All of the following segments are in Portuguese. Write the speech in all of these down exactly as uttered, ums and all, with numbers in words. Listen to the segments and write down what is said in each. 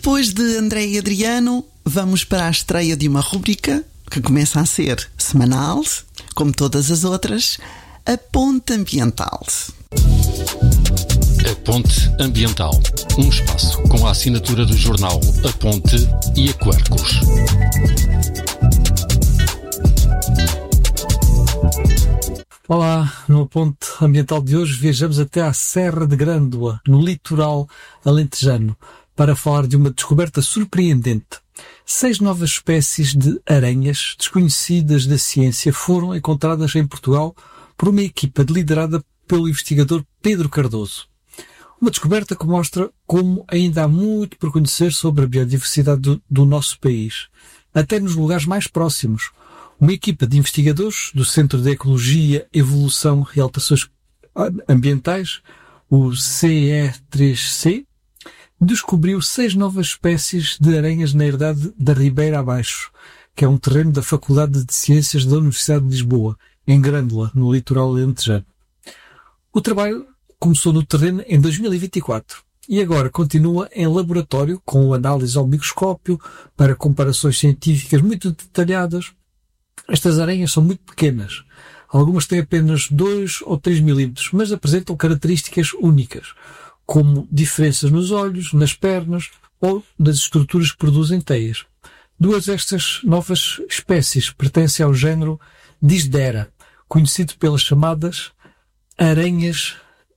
Depois de André e Adriano, vamos para a estreia de uma rubrica que começa a ser semanal, como todas as outras, a Ponte Ambiental. A Ponte Ambiental, um espaço com a assinatura do jornal A Ponte e a Quercus. Olá, no Ponte Ambiental de hoje viajamos até à Serra de Grândola, no litoral alentejano, para falar de uma descoberta surpreendente. Seis novas espécies de aranhas desconhecidas da ciência foram encontradas em Portugal por uma equipa liderada pelo investigador Pedro Cardoso. Uma descoberta que mostra como ainda há muito por conhecer sobre a biodiversidade do, do nosso país, até nos lugares mais próximos. Uma equipa de investigadores do Centro de Ecologia, Evolução e Alterações Ambientais, o C E três C, descobriu seis novas espécies de aranhas na herdade da Ribeira Abaixo, que é um terreno da Faculdade de Ciências da Universidade de Lisboa, em Grândola, no litoral alentejano. O trabalho começou no terreno em dois mil e vinte e quatro e agora continua em laboratório com análise ao microscópio para comparações científicas muito detalhadas. Estas aranhas são muito pequenas. Algumas têm apenas dois ou três milímetros, mas apresentam características únicas, como diferenças nos olhos, nas pernas ou nas estruturas que produzem teias. Duas destas novas espécies pertencem ao género Dysdera, conhecido pelas chamadas aranhas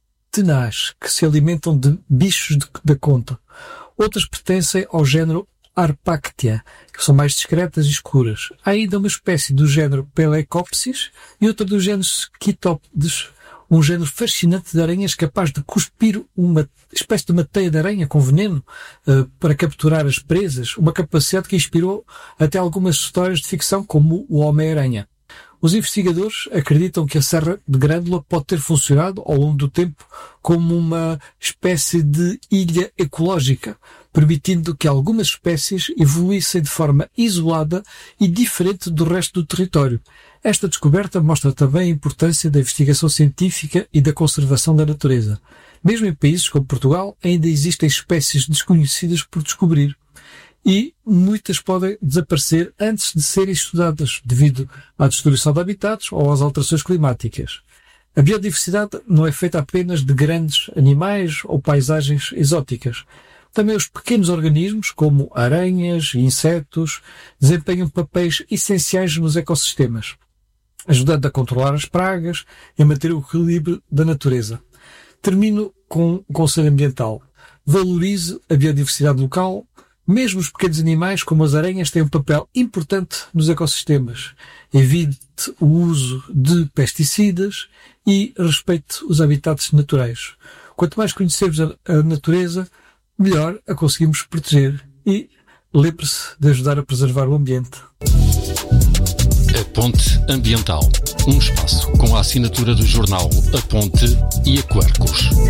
tenaz, que se alimentam de bichos de, da conta. Outras pertencem ao género Harpactia, que são mais discretas e escuras. Há ainda uma espécie do género Pelecopsis e outra do género Schistopodes, um género fascinante de aranhas capaz de cuspir uma espécie de uma teia de aranha com veneno uh, para capturar as presas, uma capacidade que inspirou até algumas histórias de ficção como o Homem-Aranha. Os investigadores acreditam que a Serra de Grândola pode ter funcionado ao longo do tempo como uma espécie de ilha ecológica, permitindo que algumas espécies evoluíssem de forma isolada e diferente do resto do território. Esta descoberta mostra também a importância da investigação científica e da conservação da natureza. Mesmo em países como Portugal, ainda existem espécies desconhecidas por descobrir. E muitas podem desaparecer antes de serem estudadas, devido à destruição de habitats ou às alterações climáticas. A biodiversidade não é feita apenas de grandes animais ou paisagens exóticas. Também os pequenos organismos, como aranhas e insetos, desempenham papéis essenciais nos ecossistemas, ajudando a controlar as pragas e a manter o equilíbrio da natureza. Termino com um conselho ambiental. Valorize a biodiversidade local. Mesmo os pequenos animais, como as aranhas, têm um papel importante nos ecossistemas. Evite o uso de pesticidas e respeite os habitats naturais. Quanto mais conhecermos a, a natureza, melhor a conseguimos proteger. E lembre-se de ajudar a preservar o ambiente. A Ponte Ambiental, um espaço com a assinatura do jornal A Ponte e a Quercus.